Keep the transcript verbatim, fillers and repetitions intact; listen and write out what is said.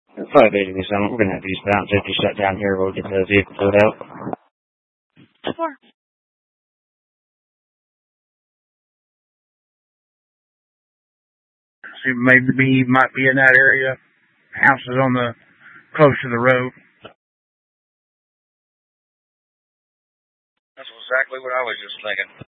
Five eighty, we're going to have eastbound fifty shut down here. We'll get the vehicle pulled out. Four. See, maybe might be in that area. Houses on the close to the road. That's exactly what I was just thinking.